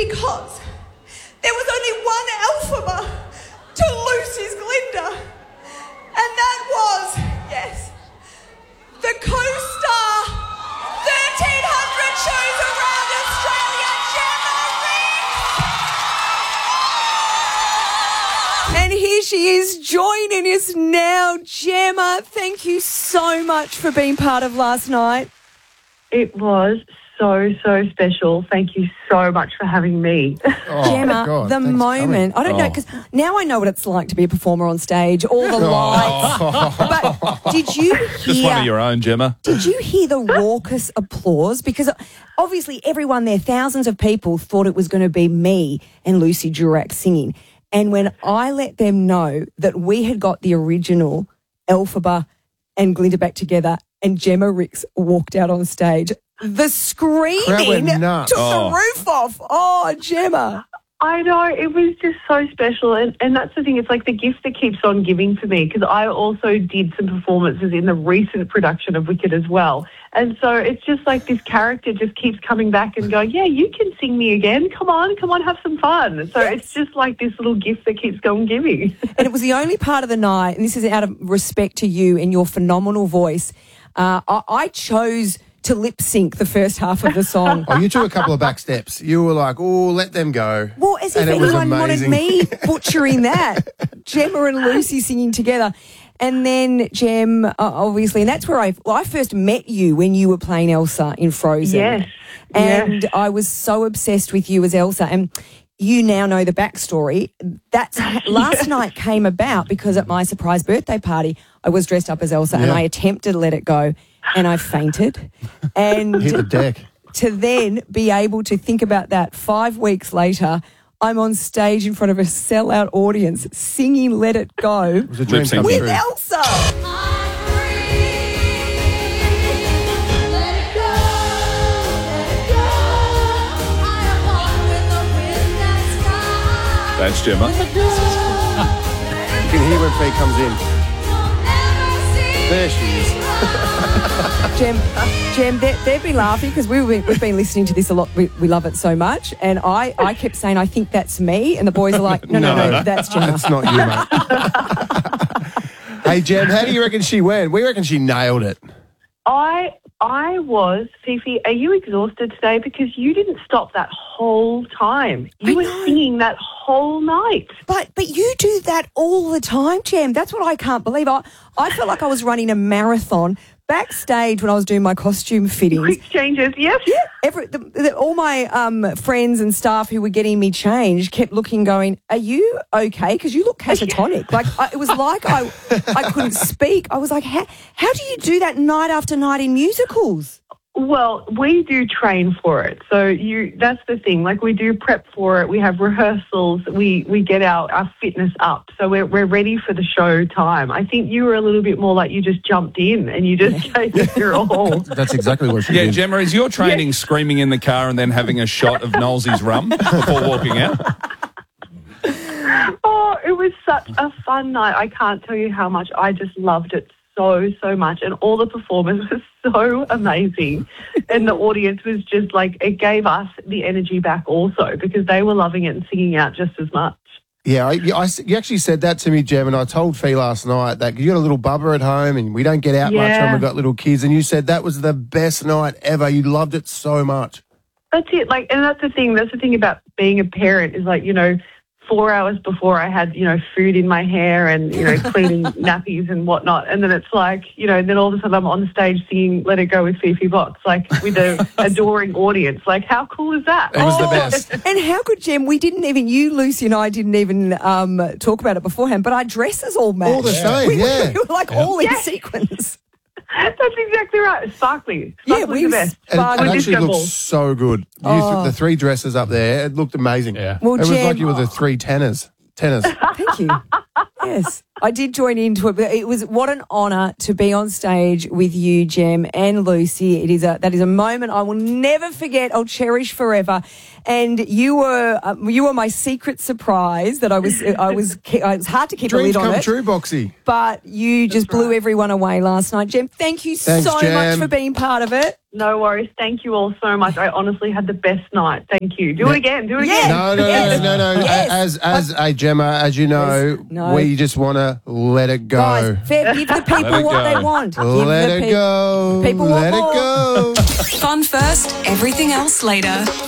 because there was only one Elphaba to Lucy's Glinda, and that was, yes, the co-star 1,300 shows around Australia, Gemma Rix. And here she is joining us now. Gemma, thank you so much for being part of last night. It was so special. Thank you so much for having me. Oh, Gemma, God, the moment, I don't know, because now I know what it's like to be a performer on stage, all the lights. But did you hear... Just one of your own, Gemma. Did you hear the raucous applause? Because obviously everyone there, thousands of people, thought it was going to be me and Lucy Durack singing. And when I let them know that we had got the original Elphaba and Glinda back together and Gemma Rix walked out on stage, the screaming took the roof off. Oh, Gemma. I know, it was just so special. And that's the thing, it's like the gift that keeps on giving for me, because I also did some performances in the recent production of Wicked as well. And so it's just like this character just keeps coming back and going, yeah, you can sing me again. Come on, have some fun. So it's just like this little gift that keeps on giving. And it was the only part of the night, and this is out of respect to you and your phenomenal voice, I chose to lip sync the first half of the song. Oh, you took a couple of back steps. You were like, oh, let them go. Well, as if anyone wanted me butchering that. Gemma and Lucy singing together. And then Gem, obviously, and that's where I first met you when you were playing Elsa in Frozen. Yes. And I was so obsessed with you as Elsa. And you now know the backstory. That's last night came about because at my surprise birthday party, I was dressed up as Elsa and I attempted to let it go and I fainted. And hit the deck. To then be able to think about that 5 weeks later, I'm on stage in front of a sellout audience singing Let It Go It was a dream come with true. Elsa. That's Gemma. You can hear when Fee comes in. There she is. Gem, they've been laughing because we've been listening to this a lot. We love it so much. And I kept saying, I think that's me. And the boys are like, no, that's Gemma. That's not you, mate. Hey, Gem, how do you reckon she went? We reckon she nailed it. I was, Fifi, are you exhausted today? Because you didn't stop that whole time. You were singing that whole night. But you do that all the time, Gem. That's what I can't believe. I felt like I was running a marathon backstage when I was doing my costume fittings. Quick changes, yes. Yeah, all my friends and staff who were getting me changed kept looking, going, "Are you okay? Because you look catatonic." It was like I couldn't speak. I was like, how do you do that night after night in musicals? Well, we do train for it. So that's the thing. Like, we do prep for it. We have rehearsals. We get our fitness up. So we're ready for the show time. I think you were a little bit more like you just jumped in and you just gave it your all. That's exactly what she did. Yeah, Gemma, is your training screaming in the car and then having a shot of Knowlesy's rum before walking out? Oh, it was such a fun night. I can't tell you how much. I just loved it so much, and all the performers were so amazing, and the audience was just like, it gave us the energy back also, because they were loving it and singing out just as much. Yeah, you actually said that to me, Gem, and I told Fee last night that you got a little bubba at home and we don't get out much when we've got little kids, and you said that was the best night ever. You loved it so much. That's it. Like, and that's the thing about being a parent is, like, 4 hours before I had, food in my hair and, cleaning nappies and whatnot. And then it's like, then all of a sudden I'm on stage singing Let It Go with Fifi Box, like with an adoring audience. Like, how cool is that? It was the best. And how good, Gem, you, Lucy and I didn't even talk about it beforehand, but our dresses all matched. All the same, we were like all in sequence. That's exactly right. Sparkly. Sparkly's the best. It actually looked so good. The 3 dresses up there, it looked amazing. Yeah. Well, it was like you were the 3 tenors. Thank you. Yes, I did join into it, but it was what an honour to be on stage with you, Gem, and Lucy. That is a moment I will never forget. I'll cherish forever. And you were my secret surprise that it was hard to keep a lid on it. Dreams come true, Boxy. But you just blew everyone away last night, Gem. Thank you so much for being part of it. No worries. Thank you all so much. I honestly had the best night. Thank you. Do it again. Do it again. No. Yes. As Gemma, as you know, No. we just want to let it go. Guys, fair, give the people Let it what go. they want. Let Give it the go. people want Let it more. go. Fun first, everything else later.